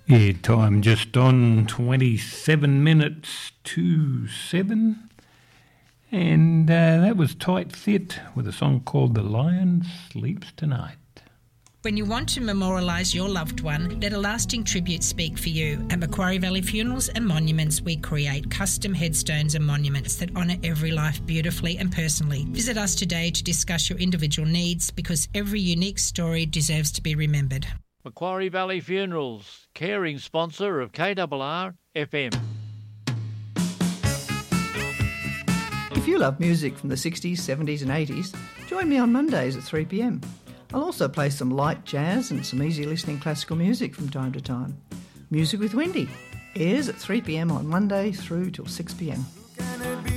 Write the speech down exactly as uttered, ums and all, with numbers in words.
Yeah, time just on twenty-seven minutes to seven. And uh, that was Tight Fit with a song called The Lion Sleeps Tonight. When you want to memorialise your loved one, let a lasting tribute speak for you. At Macquarie Valley Funerals and Monuments, we create custom headstones and monuments that honour every life beautifully and personally. Visit us today to discuss your individual needs, because every unique story deserves to be remembered. Macquarie Valley Funerals, caring sponsor of K R R F M. If you love music from the sixties, seventies and eighties, join me on Mondays at three p m. I'll also play some light jazz and some easy listening classical music from time to time. Music with Wendy airs at three p m on Monday through till six p m.